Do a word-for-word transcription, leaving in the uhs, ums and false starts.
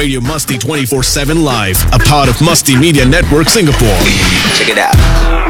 Radio Musty twenty-four seven Live, a part of Musty Media Network Singapore. Check it out.